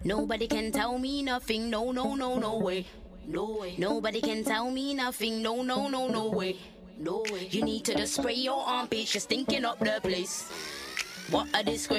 Nobody can tell me nothing, no, no, no, no way. No way. Nobody can tell me nothing, no, no, no, no way. No way. You need to just spray your armpits, just stinking up the place. What a disgrace.